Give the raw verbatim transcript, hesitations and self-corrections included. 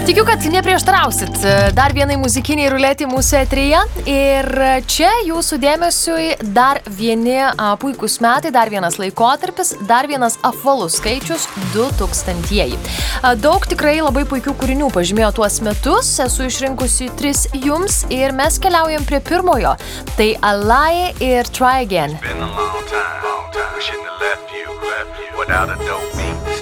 Tikiu, kad neprieštarausit dar vienai muzikiniai ruletį mūsų eteryje ir čia jūsų dėmesiui dar vieni a, puikus metai, dar vienas laikotarpis, dar vienas apvalus skaičius du tūkstantieji. A, daug tikrai labai puikių kūrinių pažymėjo tuos metus, esu išrinkusi tris jums ir mes keliaujam prie pirmojo, tai Alaye ir Try Again. Been a long time, long time. Shouldn't have left you, left you without a dope beat.